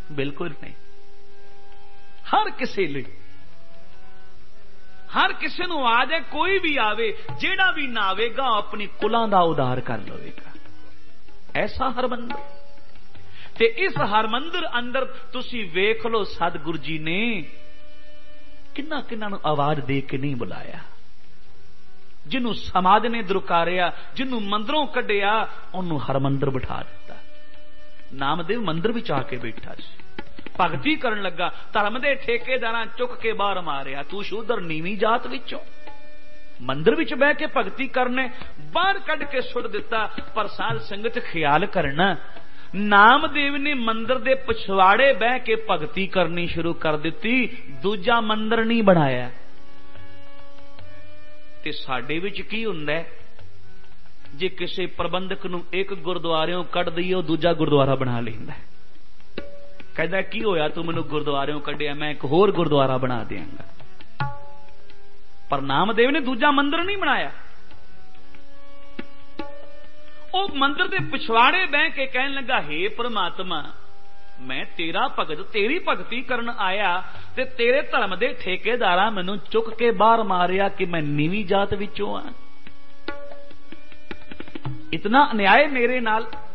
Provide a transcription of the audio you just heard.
बिल्कुल नहीं। हर किसी लिए, हर किसी नूं आ जाए, कोई भी आवे, जेड़ा भी ना आवेगा अपनी कुलां दा उधार कर लवेगा। ऐसा हरमंदिर। ते इस हरमंदिर अंदर तुसी वेख लो सतगुरु जी ने किन्ना किन्ना नूं आवाज दे के नहीं बुलाया। जिन्हों समाज ने दुरकारिया, जिन्हों मंदिरों कढ़िया, उन्होंने हरमंदिर बिठा दिता। नामदेव मंदिर विच आके बैठा सी, भगती करन लगा। धर्म दे ठेकेदारां चुक के बाहर मारिया, तू शूदर नीवी जात विचों मंदिर विच बह के भगती करने, बाहर कढ़ के सुट दिता। पर साध संगत ख्याल करना, नामदेव ने मंदिर दे पिछवाड़े बह के भगती करनी शुरू कर दी, दूजा मंदिर नहीं बनाया। ते साडे विच की हुंदा है, जे किसी प्रबंधक नूं एक गुरुद्वारियों कढ़ दईए, दूजा गुरुद्वारा बना लैंदा है। कहता की होया, तू मैनूं गुरुद्वारियों कढ़िया, मैं एक होर गुरुद्वारा बना देंगा। पर नामदेव ने दूजा मंदिर नहीं बनाया। वो मंदिर के पिछवाड़े बह के कहन लगा, हे परमात्मा, मैं तेरा भगत, तेरी भगती करन आया, ते तेरे धर्म दे ठेकेदारा मैनू चुक के बाहर मारिया कि मैं नीवी जात विचों आ। इतना अन्याय मेरे नाल।